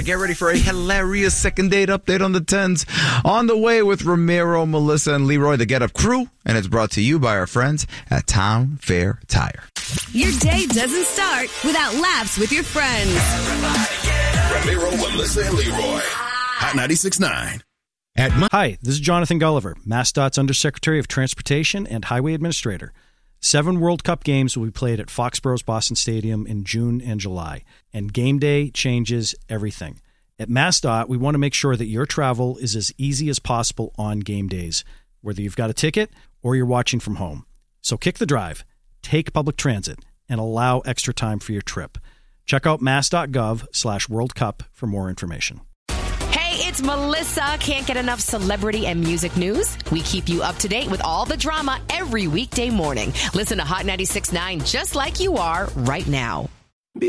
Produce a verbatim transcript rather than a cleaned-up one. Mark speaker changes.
Speaker 1: right, get ready for a hilarious second date update on the tens. On the way with Ramiro, Melissa, and Leroy, the Get Up crew. And it's brought to you by our friends at Town Fair Tire.
Speaker 2: Your day doesn't start without laughs with your friends.
Speaker 3: Ramiro, Melissa, and Leroy. Hot ninety-six point nine.
Speaker 4: At my-
Speaker 5: Hi, this is Jonathan Gulliver, MassDOT's Undersecretary of Transportation and Highway Administrator. Seven World Cup games will be played at Foxborough's Boston Stadium in June and July, and game day changes everything. At MassDOT, we want to make sure that your travel is as easy as possible on game days, whether you've got a ticket or you're watching from home. So kick the drive, take public transit, and allow extra time for your trip. Check out mass.gov slash World Cup for more information.
Speaker 6: It's Melissa. Can't get enough celebrity and music news? We keep you up to date with all the drama every weekday morning. Listen to Hot ninety-six point nine just like you are right now.